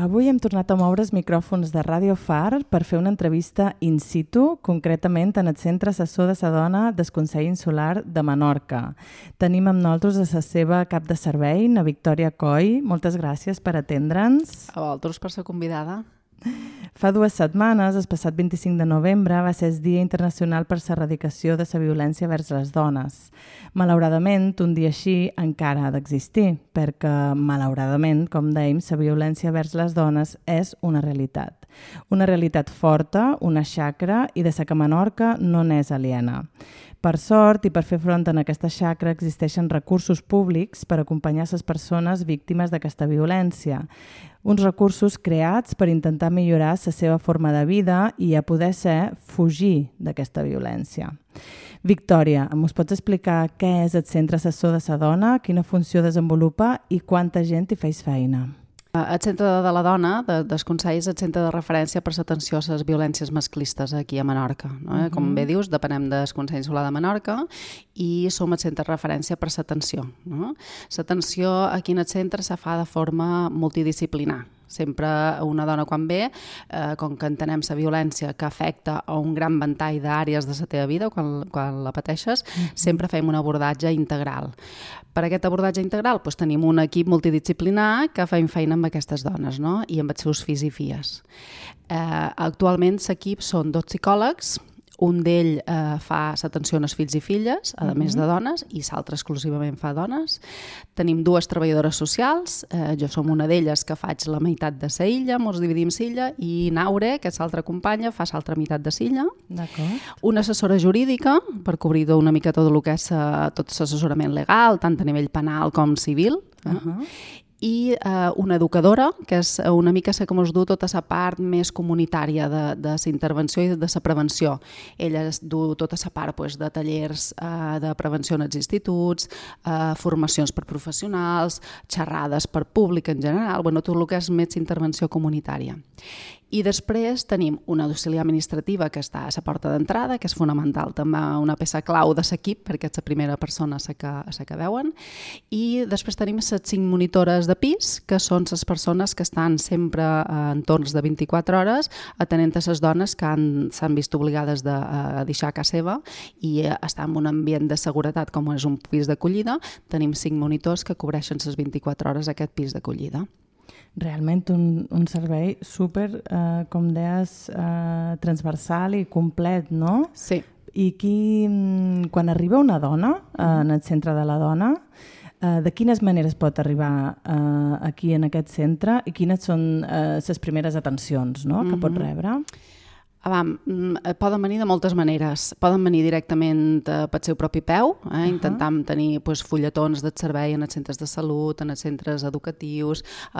Avui hem tornat a moure els micròfons de Ràdio Far per fer una entrevista in situ, concretament en el Centre Assessor de la Dona del Consell Insular de Menorca. Tenim amb nosaltres a la seva cap de servei, na Victòria Coll. Moltes gràcies per atendre'ns. A vosaltres per ser convidada. Fa 2 setmanes, el passat 25 de novembre, va ser el Dia Internacional per l'Erradicació de la Violència vers les Dones. Malauradament, un dia així encara ha d'existir, perquè, malauradament, com dèiem, la violència vers les dones és una realitat. Una realitat forta, una xacra, i de la que Menorca no n'és aliena. Per sort, i per fer front a aquesta xacra, existeixen recursos públics per acompanyar les persones víctimes d'aquesta violència. Uns recursos creats per intentar millorar la seva forma de vida i a poder ser fugir d'aquesta violència. Victòria, ens pots explicar què és el Centre Assessor de la Dona, quina funció desenvolupa i quanta gent hi feis feina? El Centre de la Dona, dels Consells, el centre de referència per l'atenció a les violències masclistes aquí a Menorca. No? Com bé dius, depenem del Consell Insular de Menorca i som el centre de referència per l'atenció. No? L'atenció aquí en el centre se fa de forma multidisciplinar. Sempre una dona quan ve, com que entenem la violència que afecta a un gran ventall d'àrees de la teva vida quan la pateixes, sempre fem un abordatge integral. Per aquest abordatge integral tenim un equip multidisciplinar que fem feina amb aquestes dones, no? I amb els seus fills i filles. Actualment l'equip són 2 psicòlegs. Un d'ell fa l'atenció als fills i filles, a més de dones, i l'altre exclusivament fa dones. Tenim 2 treballadores socials, jo som una d'elles que faig la meitat de la illa, ens dividim l'illa, i Naure, que és l'altra companya, fa l'altra meitat de l'illa. Una assessora jurídica, per cobrir una mica tot el que és tot l'assessorament legal, tant a nivell penal com civil, i una educadora, que és una mica la que ens du tota la part més comunitària de la intervenció i de la prevenció. Ella es du tota la part de tallers de prevenció en els instituts, formacions per professionals, xerrades per públic en general, tot el que és més intervenció comunitària. I després tenim una auxiliar administrativa que està a la porta d'entrada, que és fonamental, també una peça clau de l'equip, perquè és la primera persona a la que veuen. I després tenim les 5 monitores de pis, que són les persones que estan sempre en torns de 24 hores atenent a les dones que s'han vist obligades a deixar a casa seva i estar en un ambient de seguretat com és un pis d'acollida. Tenim 5 monitors que cobreixen les 24 hores aquest pis d'acollida. Realment un servei super, com deies, transversal i complet, no? Sí. I quan arriba una dona en el centre de la dona, de quines maneres pot arribar aquí en aquest centre i quines són les primeres atencions que pot rebre? Poden venir de moltes maneres. Poden venir directament pel seu propi peu, intentant tenir fulletons de servei en els centres de salut, en els centres educatius,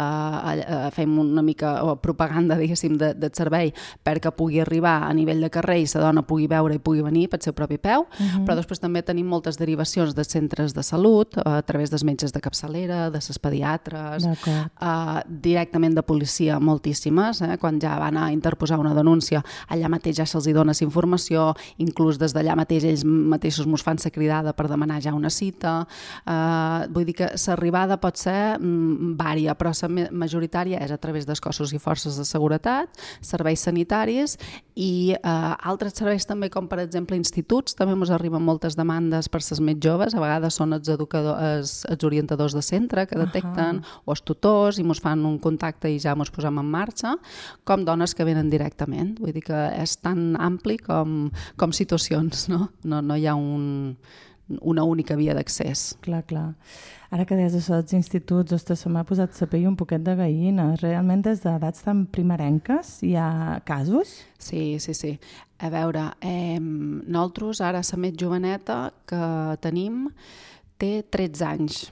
fem una mica propaganda, diguéssim, de servei perquè pugui arribar a nivell de carrer i la dona pugui veure i pugui venir pel seu propi peu, però després també tenim moltes derivacions de centres de salut a través dels metges de capçalera, de les pediatres, directament de policia, moltíssimes, quan ja van a interposar una denúncia. Allà mateix ja se'ls dona informació, inclús des d'allà mateix ells mateixos ens fan la cridada per demanar ja una cita. Vull dir que l'arribada pot ser vària, però la majoritària és a través dels cossos i forces de seguretat, serveis sanitaris i altres serveis també, com per exemple instituts. També ens arriben moltes demandes per les més joves, a vegades són els orientadors de centre que detecten, o els tutors, i ens fan un contacte i ja ens posem en marxa, com dones que venen directament. Vull dir que és tan ampli com situacions, no? No hi ha una única via d'accés. Clar. Ara que deies això dels instituts, ostres, se m'ha posat la pell un poquet de gallina. Realment des d'edats tan primerenques hi ha casos? Sí. A veure, nosaltres ara la més joveneta que tenim té 13 anys.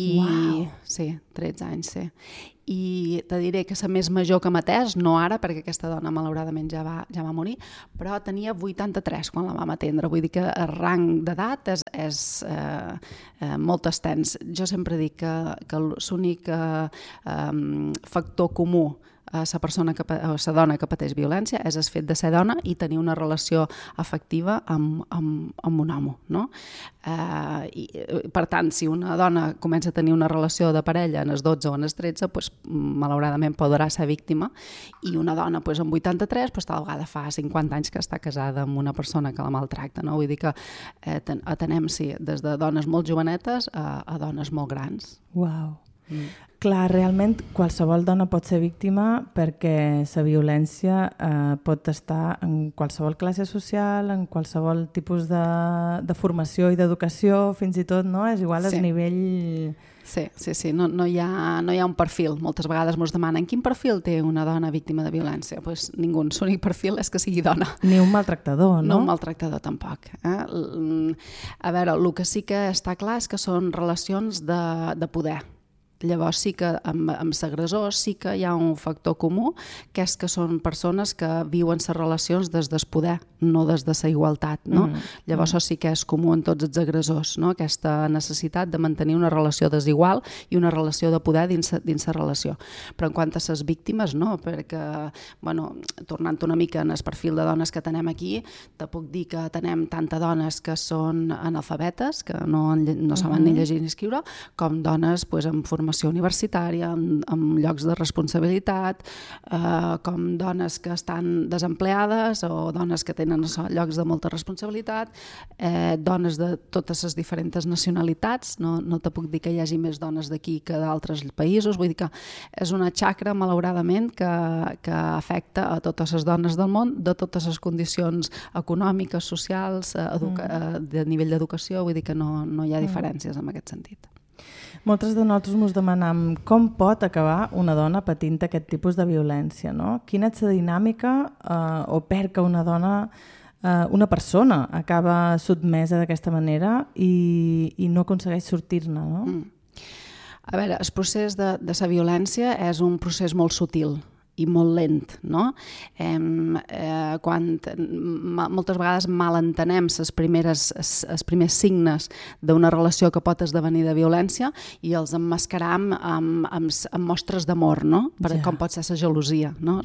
Sí, 13 anys, sí. I te diré que la més major que m'ha atès, no ara, perquè aquesta dona malauradament ja va morir, però tenia 83 quan la vam atendre. Vull dir que el rang d'edat és molt extens. Jo sempre dic que l'únic factor comú la persona la dona que pateix violència és el fet de ser dona i tenir una relació afectiva amb un home, no? Per tant, si una dona comença a tenir una relació de parella en els 12 o en els 13, doncs, malauradament podrà ser víctima, i una dona doncs, amb 83 doncs, tal vegada fa 50 anys que està casada amb una persona que la maltracta, no? Vull dir que atenem des de dones molt jovenetes a dones molt grans. Uau. Clar, realment qualsevol dona pot ser víctima perquè la violència pot estar en qualsevol classe social, en qualsevol tipus de formació i d'educació, fins i tot, no? És igual al nivell... Sí. No hi ha un perfil. Moltes vegades ens demanen quin perfil té una dona víctima de violència. Doncs ningú. L'únic perfil és que sigui dona. Ni un maltractador, no? No un maltractador, tampoc. A veure, el que sí que està clar és que són relacions de poder. Llavors sí que amb l'agressor sí que hi ha un factor comú, que és que són persones que viuen les relacions des del poder, no des de la igualtat, no? Llavors això sí que és comú en tots els agressors, no? Aquesta necessitat de mantenir una relació desigual i una relació de poder dins la relació. Però en quant a les víctimes, no, perquè, tornant una mica en el perfil de dones que tenem aquí, te puc dir que tenem tanta dones que són analfabetes, que no saben ni llegir ni escriure, com dones amb formació universitària, amb llocs de responsabilitat, com dones que estan desempleades o dones que tenen llocs de molta responsabilitat, dones de totes les diferents nacionalitats, no te puc dir que hi hagi més dones d'aquí que d'altres països, vull dir que és una xacra, malauradament, que afecta a totes les dones del món, de totes les condicions econòmiques, socials, de nivell d'educació, vull dir que no hi ha diferències en aquest sentit. Moltes de nosaltres ens demanem com pot acabar una dona patint aquest tipus de violència, no? Quina és la dinàmica o per què una dona, una persona acaba sotmesa d'aquesta manera i no aconsegueix sortir-ne, no? A veure, el procés de la violència és un procés molt sutil i molt lent, no? Moltes vegades malentenem els primers signes d'una relació que pot esdevenir de violència i els emmascaram amb mostres d'amor, no? Com pot ser la gelosia, no?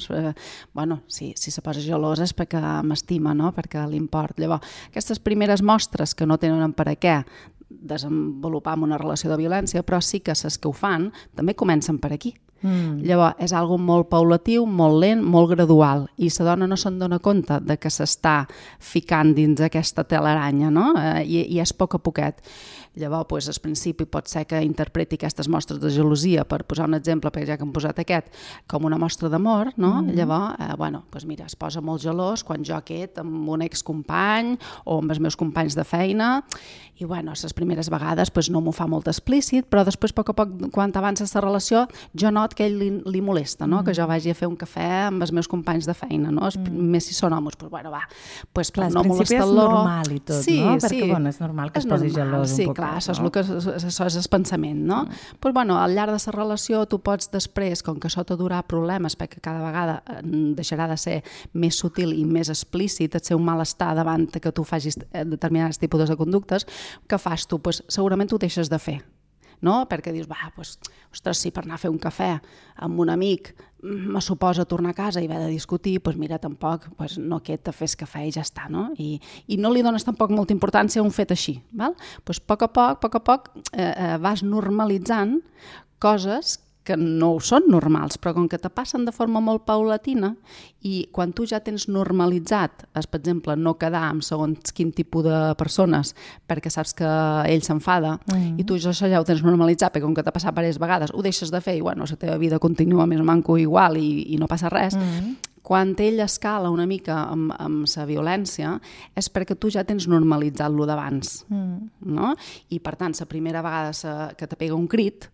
Si se posa gelosa és perquè m'estima, no? Perquè li importa. Llavors, aquestes primeres mostres que no tenen per a què desenvolupar una relació de violència, però sí que les que ho fan també comencen per aquí. Llavors, és algo molt paulatiu, molt lent, molt gradual, i la dona no se'n dona compte de que s'està ficant dins aquesta telaranya, no? I és poc a poquet. Llavors, al principi pot ser que interpreti aquestes mostres de gelosia, per posar un exemple, perquè ja que hem posat aquest, com una mostra d'amor, no? Llavors, mira, es posa molt gelós quan jo quedo amb un excompany o amb els meus companys de feina, i les primeres vegades no m'ho fa molt explícit, però després, a poc a poc, quan avança la relació, jo not que ell li molesta, no? Que jo vagi a fer un cafè amb els meus companys de feina, no? Més si són homes, clar, no molesta-lo. Al principi és normal i tot, no? Perquè, és normal que es posi gelós un poc. Clar, això és el pensament, no? Però, al llarg de la relació tu pots després, com que això t'ha durat problemes, perquè cada vegada deixarà de ser més sutil i més explícit, et ser un malestar davant que tu facis determinats tipus de conductes, què fas tu? Segurament ho deixes de fer, no? Perquè dius, ostres, si per anar a fer un cafè amb un amic me suposa tornar a casa i haver de discutir, mira, tampoc no queda fer cafè i ja està, no? I no li dones tampoc molta importància a un fet així, val? A poc vas normalitzant coses que no són normals, però com que te passen de forma molt paulatina i quan tu ja tens normalitzat, per exemple, no quedar amb segons quin tipus de persones perquè saps que ell s'enfada i tu això ja ho tens normalitzat perquè com que t'ha passat diverses vegades ho deixes de fer i la teva vida continua més o manco igual i no passa res, quan ell escala una mica amb la violència és perquè tu ja tens normalitzat lo d'abans, no? I per tant, la primera vegada que te pega un crit,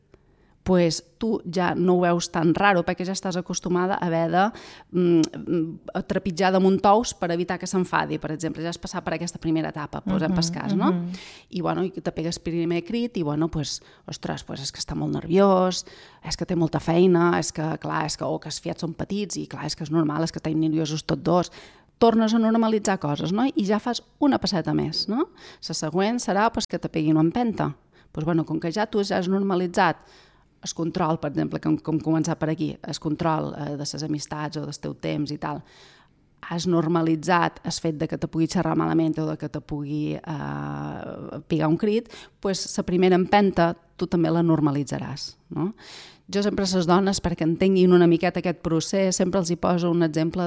tu ja no ho veus tan raro perquè ja estàs acostumada a haver de trepitjar damunt tous per evitar que s'enfadi, per exemple, ja has passat per aquesta primera etapa, posem pas cas, no? I te pegues el primer crit i ostres, és que està molt nerviós, és que té molta feina, és que els fiats són petits i clar, és que és normal, és que estan nerviosos tots dos. Tornes a normalitzar coses, no? I ja fas una passeta més, no? La següent serà que te pegui una empenta. Com que ja tu ja has normalitzat el control, per exemple, com començar per aquí, el control de les amistats o del teu temps i tal, has normalitzat el fet de que te pugui xerrar malament o de que te pugui pigar un crit, doncs la primera empenta tu també la normalitzaràs, no? Jo sempre a les dones, perquè entenguin una miqueta aquest procés, sempre els hi poso un exemple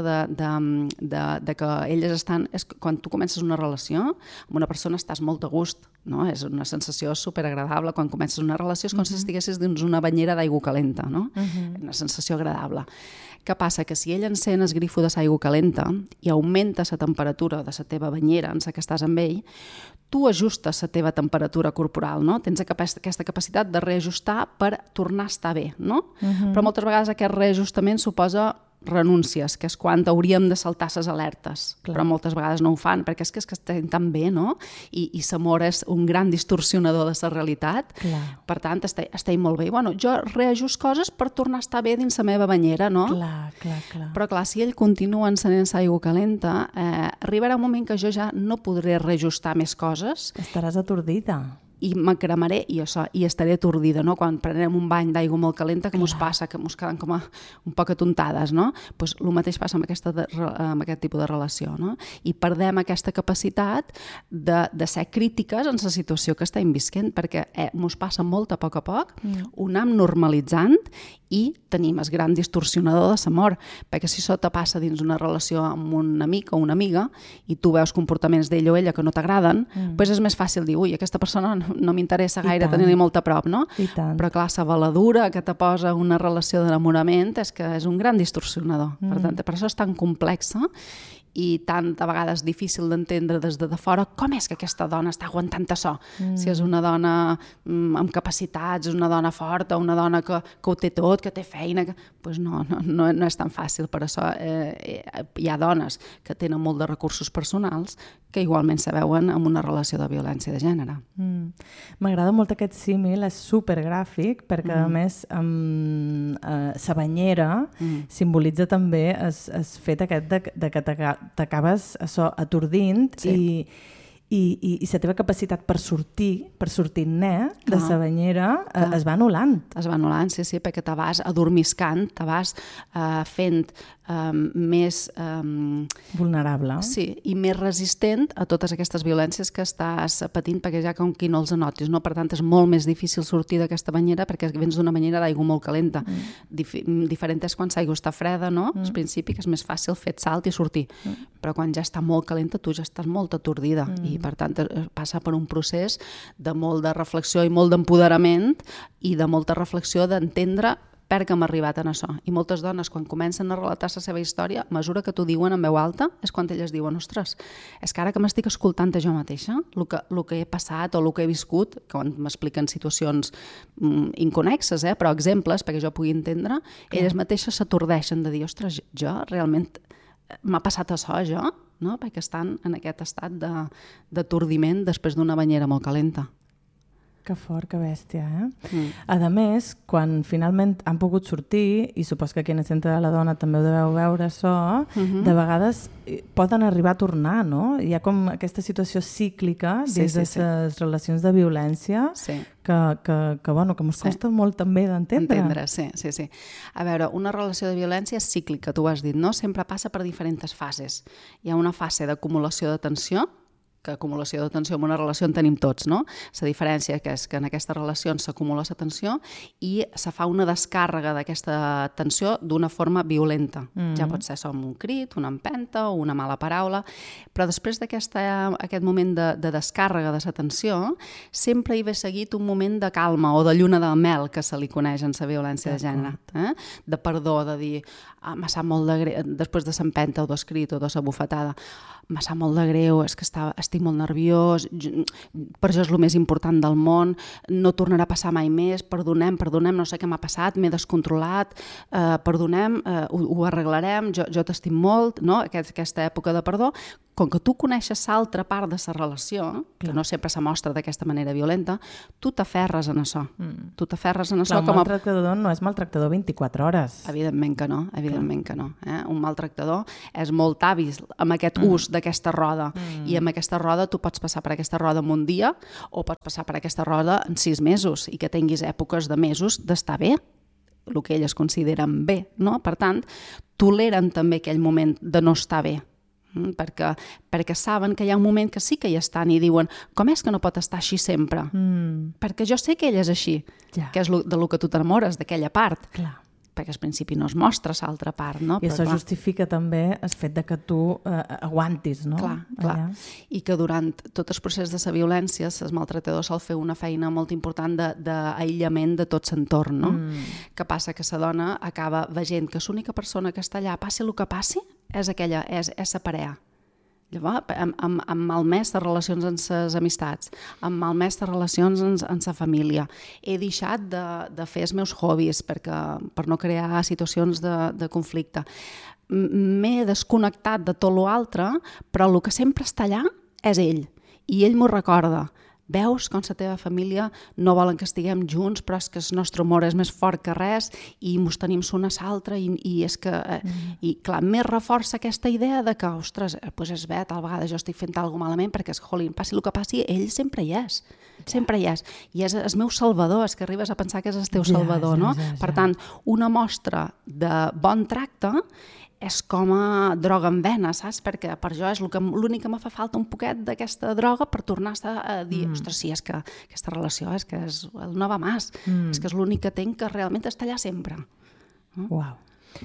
de que elles estan... Quan tu comences una relació, amb una persona estàs molt a gust, no? És una sensació superagradable. Quan comences una relació és com si estiguessis dins una banyera d'aigua calenta, no? Una sensació agradable. Què passa? Que si ell encén el grifo de l'aigua calenta i augmenta la temperatura de la teva banyera en la que estàs amb ell, tu ajustes la teva temperatura corporal, no? Tens aquesta capacitat de reajustar per tornar a estar bé, no? Però moltes vegades aquest reajustament suposa renúncies, que és quan hauríem de saltar les alertes. Clar. Però moltes vegades no ho fan, perquè és que estem tan bé, no? I l'amor és un gran distorsionador de la realitat. Clar. Per tant, estem molt bé. Bueno, jo reajust coses per tornar a estar bé dins la meva banyera, no? Clar. Però clar, si ell continua encenent l'aigua calenta, arribarà un moment que jo ja no podré reajustar més coses. Estaràs atordida. I m'encremaré i estaré atordida, no? Quan prenem un bany d'aigua molt calenta, que mos passa, que mos quedem com un poc atontades, no? Pues el mateix passa amb aquest tipus de relació, no? I perdem aquesta capacitat de ser crítiques en la situació que estem visquent, perquè mos passa molt a poc, ho anem normalitzant i tenim el gran distorsionador de l'amor, perquè si això te passa dins una relació amb un amic o una amiga i tu veus comportaments d'ell o ella que no t'agraden, doncs és més fàcil dir, ui, aquesta persona no m'interessa gaire tenir-li molt a prop, no? Però clar, la valedura que te posa una relació d'enamorament és que és un gran distorsionador. Per tant, per això és tan complexa i tant a vegades difícil d'entendre des de fora com és que aquesta dona està aguantant això. Si és una dona amb capacitats, és una dona forta, una dona que ho té tot, que té feina, doncs no és tan fàcil. Per això hi ha dones que tenen molt de recursos personals que igualment se veuen en una relació de violència de gènere. M'agrada molt aquest símil, és supergràfic, perquè a més sa banyera simbolitza també el fet aquest de que t'acabes atordint i la teva capacitat per sortir-ne de la banyera es va anul·lant. Es va anul·lant, sí, perquè te vas adormiscant, te vas fent més... vulnerable. Sí, i més resistent a totes aquestes violències que estàs patint, perquè ja com qui no els anotis, no? Per tant, és molt més difícil sortir d'aquesta banyera perquè vens d'una banyera d'aigua molt calenta. Diferent és quan l'aigua està freda, no? Al principi, que és més fàcil fer salt i sortir. Però quan ja està molt calenta, tu ja estàs molt atordida i, per tant, passa per un procés de molt de reflexió i molt d'empoderament i de molta reflexió d'entendre per què hem arribat en això. I moltes dones, quan comencen a relatar la seva història, a mesura que t'ho diuen en veu alta, és quan elles diuen, ostres, és que ara que m'estic escoltant a jo mateixa, el que he passat o el que he viscut, quan m'expliquen situacions inconexes, però exemples, perquè jo pugui entendre, elles mateixes s'atordeixen de dir, ostres, jo realment m'ha passat això, jo? No? Perquè estan en aquest estat d'atordiment després d'una banyera molt calenta. Que fort, que bèstia, A més, quan finalment han pogut sortir, i supos que aquí en el Centre de la Dona també ho deveu veure això, de vegades poden arribar a tornar, no? Hi ha com aquesta situació cíclica dins de les relacions de violència que ens costa molt també d'entendre. Sí. A veure, una relació de violència és cíclica, tu ho has dit, no? Sempre passa per diferents fases. Hi ha una fase d'acumulació de tensió, que acumulació de tensió en una relació en tenim tots, no? La diferència és que en aquesta relació s'acumula la tensió i se fa una descàrrega d'aquesta tensió d'una forma violenta. Ja pot ser amb un crit, una empenta o una mala paraula, però després d'aquest moment de descàrrega de la tensió, sempre hi ve seguit un moment de calma o de lluna de mel, que se li coneix en la violència de gènere. De perdó, de dir, m'ha sap molt de greu, després de l'empenta o del crit o de la bufetada, m'ha sap molt de greu, és que estic molt nerviós, per això és el més important del món, no tornarà a passar mai més, perdonem, no sé què m'ha passat, m'he descontrolat, perdonem, ho arreglarem, jo t'estim molt, no? Aquesta època de perdó, com que tu coneixes l'altra part de la relació, que no sempre se mostra d'aquesta manera violenta, tu t'aferres en això. Tu t'aferres en això com a... Un maltractador no és maltractador 24 hores. Evidentment que no, evidentment que no. Un maltractador és molt hàbil amb aquest ús d'aquesta roda i amb aquesta roda tu pots passar per aquesta roda en un dia o pots passar per aquesta roda en 6 mesos i que tinguis èpoques de mesos d'estar bé, el que elles consideren bé, no? Per tant, toleren també aquell moment de no estar bé, perquè saben que hi ha un moment que sí que hi estan i diuen, com és que no pot estar així sempre? Perquè jo sé que ell és així, que és del que tu t'enamores, d'aquella part. Clar. Perquè al principi no es mostra l'altra part, no? I això justifica també el fet de que tu aguantis, no? Clar. I que durant tot el procés de la violència, els maltractadors sol fer una feina molt important d'aïllament de tot l'entorn, no? Que passa que la dona acaba veient que l'única persona que està allà, passi el que passi, és la parella. Llavors, amb malmès de relacions amb les amistats, amb malmès de relacions amb la família. He deixat de fer els meus hobbies per no crear situacions de conflicte. M'he desconnectat de tot l'altre, però el que sempre està allà és ell. I ell m'ho recorda. Veus com la teva família no volen que estiguem junts, però és que el nostre amor és més fort que res i mos tenim l'un a l'altre i és que... I clar, més reforça aquesta idea de que, ostres, doncs és bé, tal vegada jo estic fent alguna cosa malament perquè, jolín, passi el que passi, ell sempre hi és. Sempre hi és. I és el meu salvador, és que arribes a pensar que és el teu salvador, no? Per tant, una mostra de bon tracte és com a droga en vena, saps? Perquè per jo és l'únic que me fa falta un poquet d'aquesta droga per tornar a dir, ostres, sí, és que aquesta relació és que és el no va més, és que és l'únic que tinc que realment està allà sempre. Uau.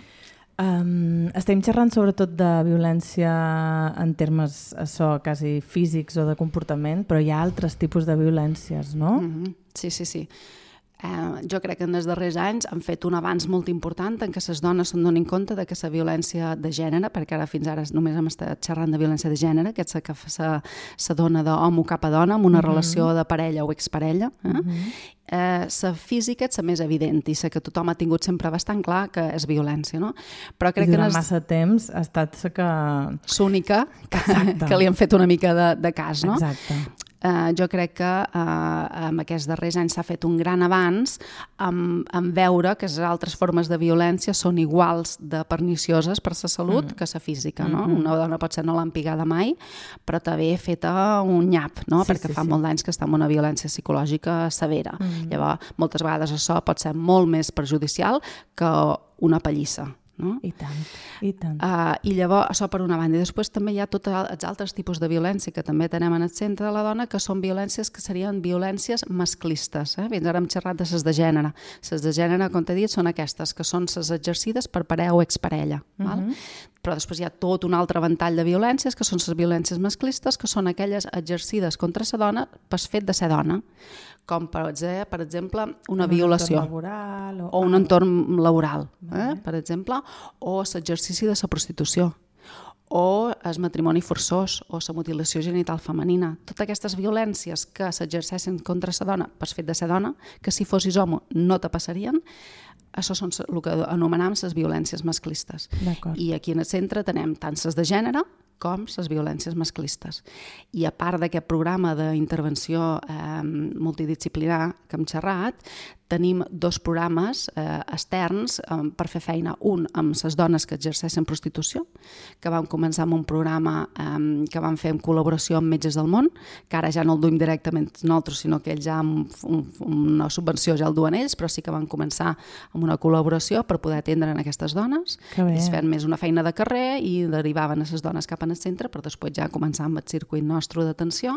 Estem xerrant sobretot de violència en termes quasi físics o de comportament, però hi ha altres tipus de violències, no? Sí. Jo crec que en els darrers anys han fet un avanç molt important en què les dones se'n donin compte de que la violència de gènere, perquè ara fins ara només hem estat xerrant de violència de gènere, que és la que se dona d'home cap a dona, amb una relació de parella o exparella. La física és la més evident i la que tothom ha tingut sempre bastant clar que és violència, no? Però crec durant massa temps ha estat l'única que li han fet una mica de cas, no? Exacte. Jo crec que en aquests darrers anys s'ha fet un gran avanç en veure que les altres formes de violència són iguals de pernicioses per la salut que la física, no? Una dona potser no l'ha empigada mai, però també feta un nyap, no? Perquè fa molt d'anys que està en una violència psicològica severa. Llavors, moltes vegades això pot ser molt més perjudicial que una pallissa. No? I tant. I llavors, això per una banda. I després també hi ha tots els altres tipus de violència que també tenem en el centre de la dona, que són violències que serien violències masclistes. Fins ara hem xerrat de les de gènere. Les de gènere, com t'he dit, són aquestes, que són les exercides per parella o exparella. Però després hi ha tot un altre ventall de violències, que són les violències masclistes, que són aquelles exercides contra la dona pel fet de ser dona, com per exemple una violació o un entorn laboral, per exemple, o l'exercici de la prostitució, o el matrimoni forçós, o la mutilació genital femenina. Totes aquestes violències que s'exerceixen contra la dona per fet de ser dona, que si fossis home no te passarien, això són el que anomenem les violències masclistes. I aquí en el centre tenem tant les de gènere com les violències masclistes. I a part d'aquest programa d'intervenció multidisciplinar que hem xerrat, tenim 2 programes externs per fer feina. Un amb les dones que exerceixen prostitució, que vam començar amb un programa que vam fer en col·laboració amb Metges del Món, que ara ja no el duim directament nosaltres, sinó que ells ja amb una subvenció ja el duen ells, però sí que vam començar amb una col·laboració per poder atendre aquestes dones. Ells feien més una feina de carrer i derivaven a les dones cap al centre, però després ja començar amb el circuit nostre d'atenció.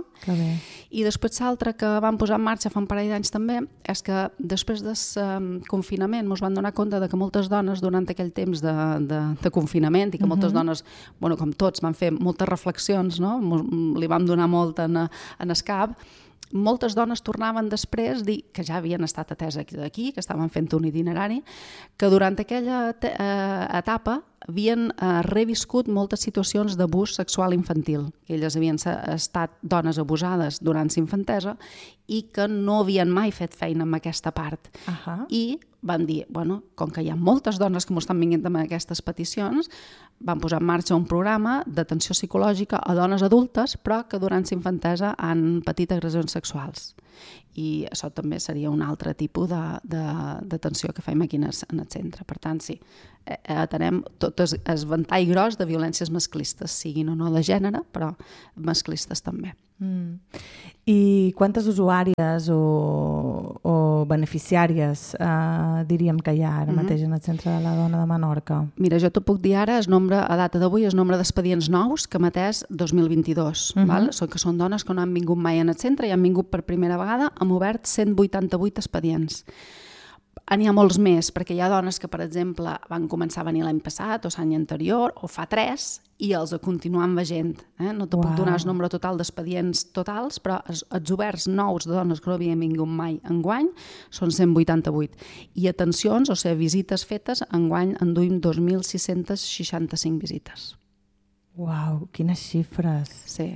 I després l'altre que vam posar en marxa fa un parell d'anys també és que després del confinament ens van donar compte que moltes dones durant aquell temps de confinament i que moltes dones, com tots, van fer moltes reflexions, no? Li vam donar molt en el cap. Moltes dones tornaven després dir que ja havien estat ateses aquí, que estaven fent un itinerari, que durant aquella etapa havien reviscut moltes situacions d'abús sexual infantil, que elles havien estat dones abusades durant la infantesa i que no havien mai fet feina amb aquesta part. I van dir, bueno, com que hi ha moltes dones que m'ho estan venint amb aquestes peticions, van posar en marxa un programa d'atenció psicològica a dones adultes, però que durant l'infantesa han patit agressions sexuals. I això també seria un altre tipus d'atenció que fem aquí en el centre. Per tant, sí, atenem tot el ventall gros de violències masclistes, siguin o no de gènere, però masclistes també. I quantes usuàries o beneficiàries diríem que hi ha ara mateix en el Centre de la Dona de Menorca? Mira, jo t'ho puc dir ara, a data d'avui, el nombre d'expedients nous que hem atès 2022, que són dones que no han vingut mai en el centre i han vingut per primera vegada, hem obert 188 expedients. N'hi ha molts més, perquè hi ha dones que, per exemple, van començar a venir l'any passat o l'any anterior, o fa 3, i els continuen veient. No te puc donar el nombre total d'expedients totals, però els oberts nous de dones que no havien vingut mai enguany són 188. I atencions, o sigui, visites fetes, enguany en duim 2.665 visites. Uau, quines xifres! Sí,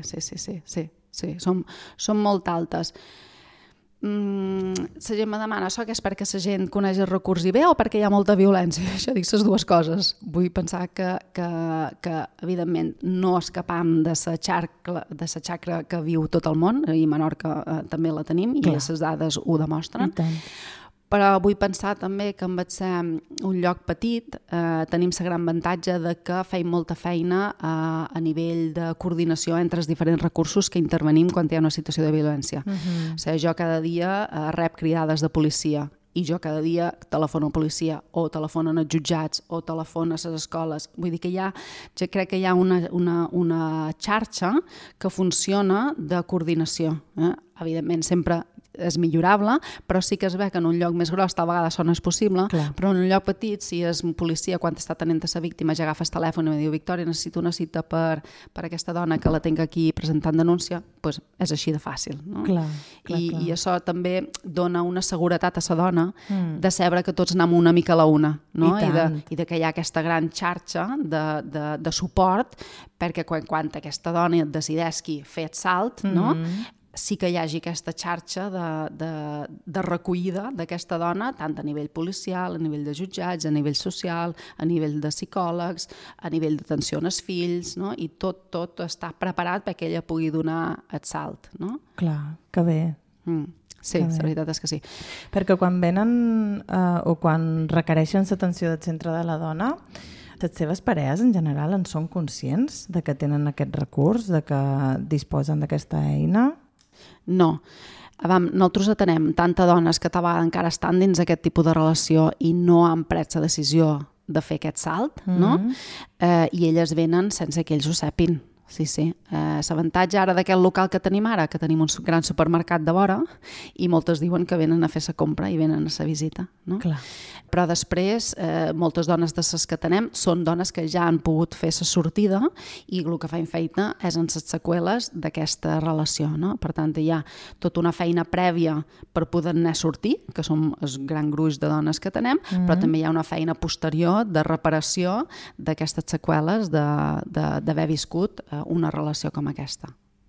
són molt altes. La gent me demana, això que és perquè la gent coneix el recurs i bé o perquè hi ha molta violència? Això dic les dues coses. Vull pensar que evidentment no escapam de la xacra que viu tot el món, i Menorca també la tenim, i les dades ho demostren. Però vull pensar també que en ser un lloc petit tenim la gran avantatge de que feim molta feina a nivell de coordinació entre els diferents recursos que intervenim quan hi ha una situació de violència. O sigui, jo cada dia rep cridades de policia i jo cada dia telefono a policia o telefonen als jutjats o telefono a les escoles. Vull dir que jo crec que hi ha una xarxa que funciona de coordinació. Evidentment, sempre és millorable, però sí que es ve que en un lloc més gros tal vegada això no és possible, però en un lloc petit, si és un policia quan està tenint a la víctima ja agafa el telèfon i em diu Victòria, necessito una cita per aquesta dona que la tinc aquí presentant denúncia, doncs és així de fàcil. I això també dona una seguretat a la dona de saber que tots anem una mica a la una, i de que hi ha aquesta gran xarxa de suport perquè quan aquesta dona decideixi fer el salt, sí que hi hagi aquesta xarxa de recollida d'aquesta dona, tant a nivell policial, a nivell de jutjats, a nivell social, a nivell de psicòlegs, a nivell d'atenció als fills, i tot està preparat perquè ella pugui donar el salt. Clar, que bé. Sí, la veritat és que sí. Perquè quan venen o quan requereixen l'atenció del centre de la dona, les seves parelles en general en són conscients de que tenen aquest recurs, de que disposen d'aquesta eina? No. Nosaltres atenem tanta dones que encara estan dins aquest tipus de relació i no han pres la decisió de fer aquest salt, i elles venen sense que ells ho sàpin. Sí. L'avantatge ara d'aquest local que tenim ara, que tenim un gran supermercat de vora, i moltes diuen que venen a fer la compra i venen a la visita. Clar. Però després, moltes dones de les que tenem són dones que ja han pogut fer la sortida i el que fan feina és en les seqüeles d'aquesta relació. Per tant, hi ha tota una feina prèvia per poder-ne sortir, que som el gran gruix de dones que tenem, però també hi ha una feina posterior de reparació d'aquestes seqüeles d'haver viscut una relació com aquesta.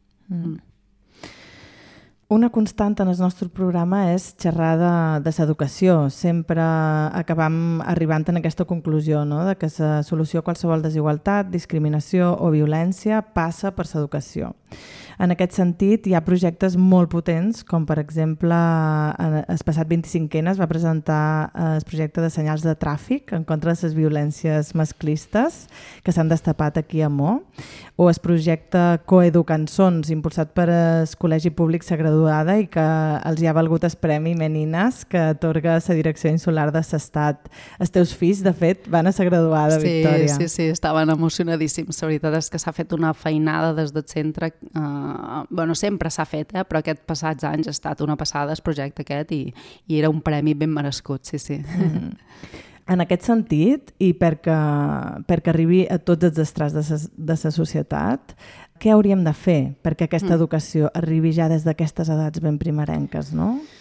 Una constant en el nostre programa és xerrar de l'educació. Sempre acabam arribant en aquesta conclusió, de que la solució a qualsevol desigualtat, discriminació o violència passa per l'educació. En aquest sentit, hi ha projectes molt potents, com per exemple, el passat 25N es va presentar el projecte de senyals de tràfic en contra de les violències masclistes que s'han destapat aquí a Mo, o el projecte Coeducançons, impulsat per el Col·legi Públic La Graduada i que els hi ha valgut el Premi Menines que atorga la Direcció Insular de l'Estat. Els teus fills, de fet, van a La Graduada, Victòria. Sí, estaven emocionadíssims. La veritat és que s'ha fet una feinada des del centre. Sempre s'ha fet, però aquests passats anys ha estat una passada el projecte aquest i era un premi ben merescut, sí. En aquest sentit, i perquè arribi a tots els estrats de la societat, què hauríem de fer perquè aquesta educació arribi ja des d'aquestes edats ben primerenques, no?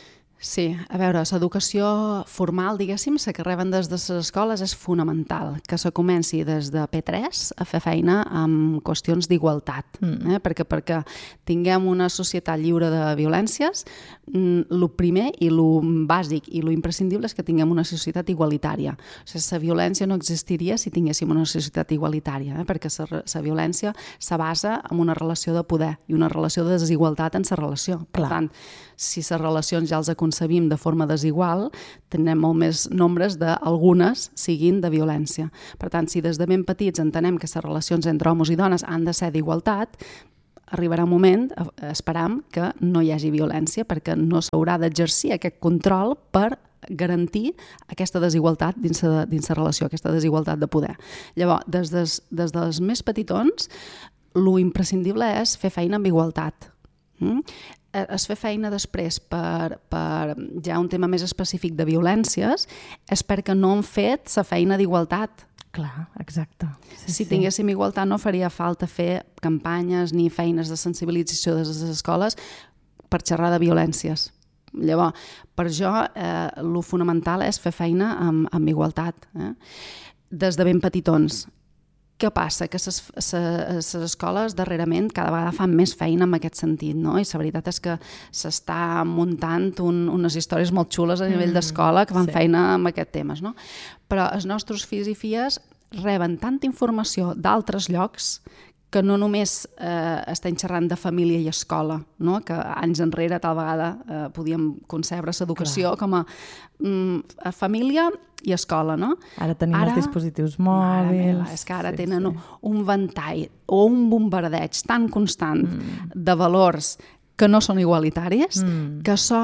Sí, a veure, l'educació formal, diguéssim, la que reben des de les escoles és fonamental, que se comenci des de P3 a fer feina amb qüestions d'igualtat, perquè tinguem una societat lliure de violències, el primer i el bàsic i el imprescindible és que tinguem una societat igualitària. O sigui, la violència no existiria si tinguéssim una societat igualitària, perquè la violència se basa en una relació de poder i una relació de desigualtat en la relació. Per tant, si les relacions ja els concebim de forma desigual, tindrem molt més nombres d'algunes siguin de violència. Per tant, si des de ben petits entenem que les relacions entre homes i dones han de ser d'igualtat, arribarà un moment, esperam, que no hi hagi violència, perquè no s'haurà d'exercir aquest control per garantir aquesta desigualtat dins la relació, aquesta desigualtat de poder. Llavors, des dels més petitons, l'imprescindible és fer feina amb igualtat. Es fer feina després per ja un tema més específic de violències és perquè no han fet la feina d'igualtat. Clar, exacte. Si tinguéssim igualtat no faria falta fer campanyes ni feines de sensibilització des de les escoles per xerrar de violències. Llavors, per jo, el fonamental és fer feina amb igualtat. Des de ben petitons. Què passa? Que les escoles darrerament cada vegada fan més feina en aquest sentit, no? I la veritat és que s'està muntant unes històries molt xules a nivell d'escola que fan feina amb aquests temes, no? Però els nostres fills i filles reben tanta informació d'altres llocs que no només estem xerrant de família i escola, no? Que anys enrere tal vegada podíem concebre l'educació com a família i escola, no? Ara tenim els dispositius mòbils... És que ara tenen un ventall o un bombardeig tan constant de valors que no són igualitàries, que això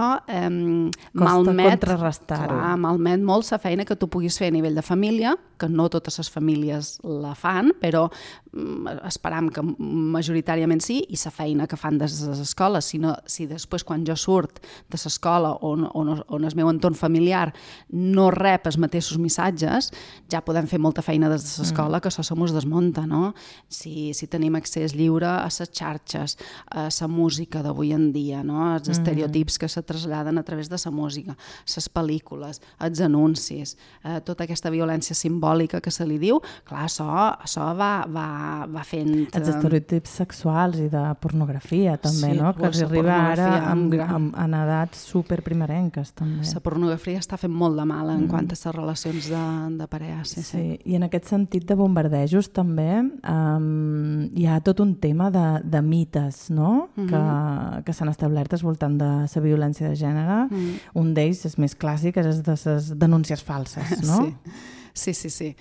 malmet molt la feina que tu puguis fer a nivell de família, que no totes les famílies la fan, però esperam que majoritàriament sí, i la feina que fan des de les escoles. Si després, quan jo surt de l'escola on el meu entorn familiar no rep els mateixos missatges, ja podem fer molta feina des de l'escola, que això se mos desmunta, no? Si tenim accés lliure a les xarxes, a la música d'avui en dia, no? Els estereotips que se traslladen a través de la música, les pel·lícules, els anuncis, tota aquesta violència simbòlica que se li diu, clar, això va fent... Els estereotips sexuals i de pornografia, també, no? Que els arriba ara en edats superprimerenques, també. La pornografia està fent molt de mal en quant a les relacions de parella. Sí, i en aquest sentit de bombardejos també hi ha tot un tema de mites, no? Que s'han establert al voltant de la violència de gènere. Un d'ells és més clàssic, és de les denúncies falses, no? Sí.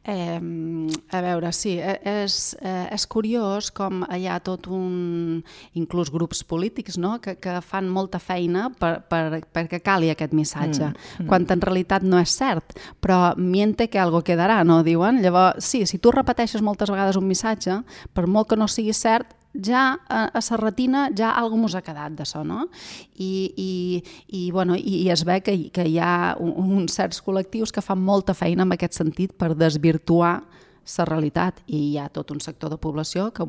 A veure, sí, és curiós com hi ha tot inclús grups polítics, no? que fan molta feina perquè cali aquest missatge, quan en realitat no és cert, però miente que algo quedarà, no diuen? Llavors, sí, si tu repeteixes moltes vegades un missatge, per molt que no sigui cert, ja a la retina ja alguna cosa mos ha quedat d'això, no? I es ve que hi ha uns certs col·lectius que fan molta feina en aquest sentit per desvirtuar la realitat, i hi ha tot un sector de població que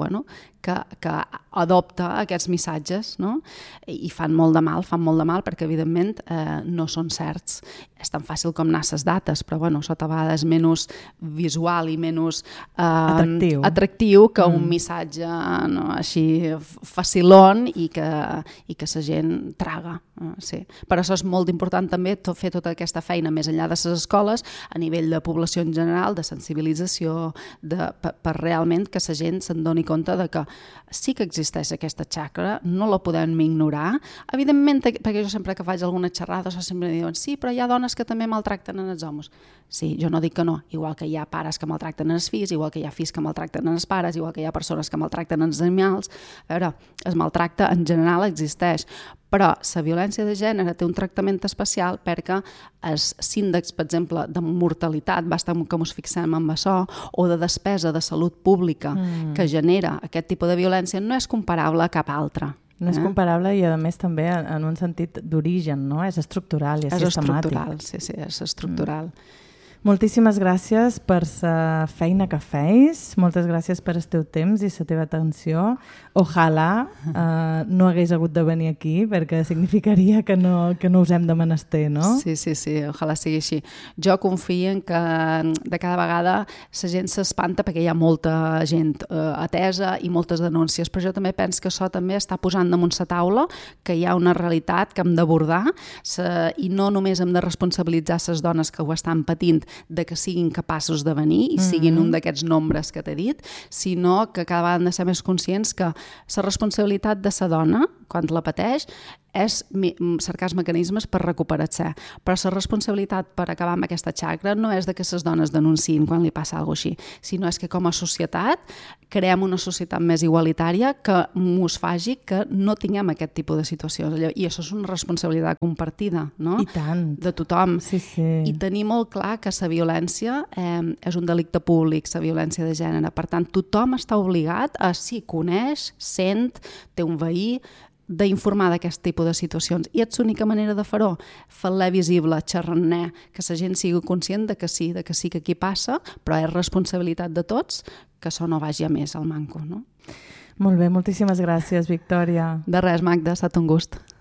adopta aquests missatges, no? I fan molt de mal perquè evidentment no són certs. És tan fàcil com anar a les dates, però sota vegades és menys visual i menys atractiu que un missatge així facilón i que la gent traga. Sí. Per això és molt important també fer tota aquesta feina més enllà de les escoles, a nivell de població en general, de sensibilització, per realment que la gent se'n doni compte de que sí que existeix aquesta xacra, no la podem ignorar. Evidentment, perquè jo sempre que faig alguna xerrada sempre diuen sí, però hi ha dones que també maltracten els homes. Sí, jo no dic que no, igual que hi ha pares que maltracten els fills, igual que hi ha fills que maltracten els pares, igual que hi ha persones que maltracten els animals. A veure, el maltracte en general existeix, però la violència de gènere té un tractament especial perquè els índexs, per exemple, de mortalitat, basta que ens fixem en això, o de despesa de salut pública que genera aquest tipus de violència, no és comparable a cap altre. No és comparable i, a més, també en un sentit d'origen, no? És estructural i és sistemàtic. És estructural. Moltíssimes gràcies per la feina que feis, moltes gràcies per el teu temps i la teva atenció. Ojalà no hagués hagut de venir aquí, perquè significaria que no us hem de menester, no? Sí, ojalà sigui així. Jo confio en que de cada vegada la gent s'espanta perquè hi ha molta gent atesa i moltes denúncies, però jo també penso que això també està posant damunt la taula que hi ha una realitat que hem d'abordar i no només hem de responsabilitzar les dones que ho estan patint de que siguin capaços de venir i siguin un d'aquests nombres que t'he dit, sinó que cada vegada hem de ser més conscients que la responsabilitat de la dona, quan la pateix, és cercar els mecanismes per recuperar-se. Però la responsabilitat per acabar amb aquesta xacra no és de que les dones denunciïn quan li passa alguna cosa així, sinó és que com a societat creem una societat més igualitària que mos faci que no tinguem aquest tipus de situacions. I això és una responsabilitat compartida, no? I tant. De tothom. Sí. I tenir molt clar que la violència és un delicte públic, la violència de gènere. Per tant, tothom està obligat a, si coneix, sent, té un veí, d'informar d'aquest tipus de situacions. I és l'única manera de fer-ho, fer-la visible, xerrar-ne, que la gent sigui conscient de que sí que aquí passa, però és responsabilitat de tots que això no vagi a més al manco, no? Molt bé, moltíssimes gràcies, Victòria. De res, Magda, ha estat un gust.